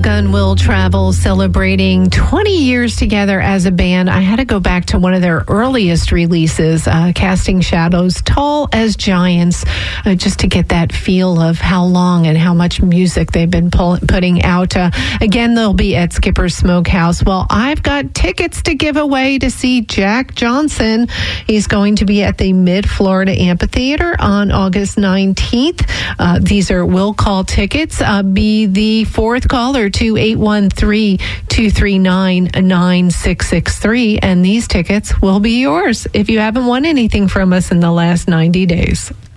Gun Will Travel celebrating 20 years together as a band. I had to go back to one of their earliest releases, Casting Shadows, Tall as Giants, just to get that feel of how long and how much music they've been putting out. Again, they'll be at Skipper's Smokehouse. Well, I've got tickets to give away to see Jack Johnson. He's going to be at the Mid-Florida Amphitheater on August 19th. These are will call tickets. Be the fourth caller to 813-239-9663, and these tickets will be yours if you haven't won anything from us in the last 90 days.